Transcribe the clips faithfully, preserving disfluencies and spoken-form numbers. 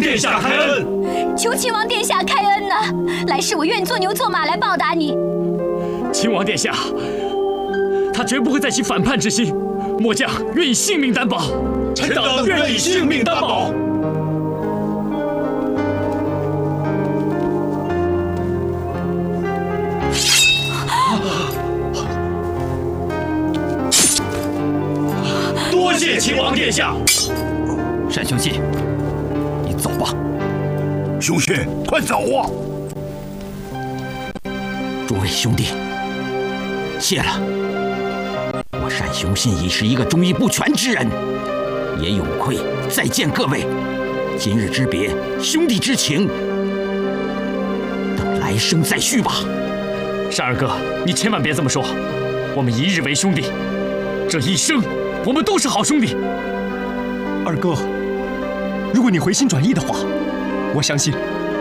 殿下开恩！ 求秦王殿下开恩呐、啊！来世我愿做牛做马来报答你。 秦王殿下，他绝不会再起反叛之心，末将愿以性命担保。 臣等愿以性命担保。 多谢秦王殿下。 单雄信，你走吧。 雄信，快走啊！ 诸位兄弟，谢了。我单雄信已是一个忠义不全之人，也有愧再见各位。今日之别，兄弟之情，等来生再续吧。 单二哥，你千万别这么说。我们一日为兄弟，这一生。 我们都是好兄弟， 二哥，如果你回心转意的话，我相信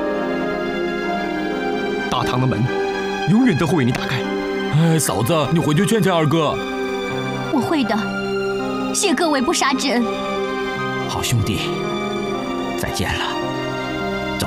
大唐的门永远都会为你打开。 哎，嫂子，你回去劝劝二哥。 我会的，谢各位不杀之恩。 好兄弟，再见了，走。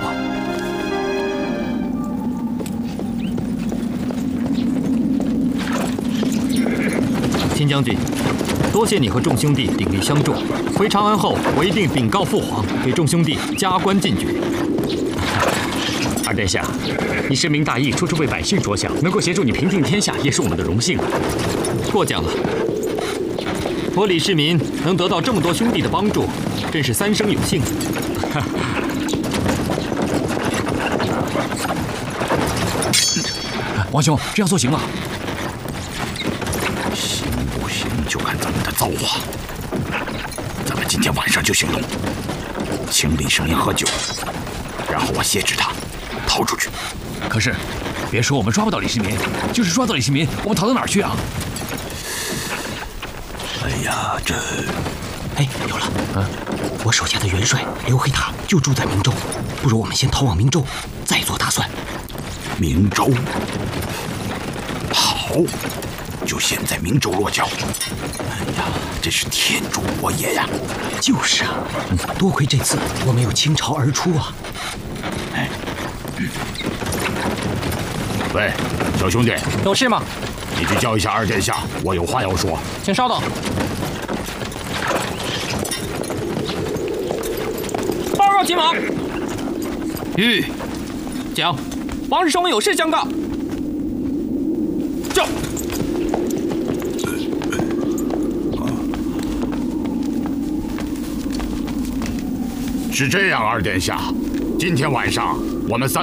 秦将军。 多谢你和众兄弟鼎力相助。回长安后，我一定禀告父皇，给众兄弟加官进爵。 二殿下，你深明大义，处处为百姓着想，能够协助你平定天下，也是我们的荣幸。 过奖了。我李世民能得到这么多兄弟的帮助，真是三生有幸。 王兄，这样做行吗？ 就看咱们的造化。咱们今天晚上就行动，请李世民喝酒，然后我挟持他逃出去。 可是，别说我们抓不到李世民，就是抓到李世民，我们逃到哪儿去啊？ 哎呀，这…… 哎，有了！嗯，我手下的元帅刘黑塔就住在明州，不如我们先逃往明州，再做打算。 明州，好。 就先在明州落脚。哎呀，这是天助我也呀！ 就是啊，多亏这次我没有倾巢而出啊！ 哎，嗯、喂，小兄弟， 有事吗？ 你去叫一下二殿下，我有话要说。 请稍等。报告秦王。 吁， 讲，王师兄有事相告。 叫。 是这样，二殿下，今天晚上我们三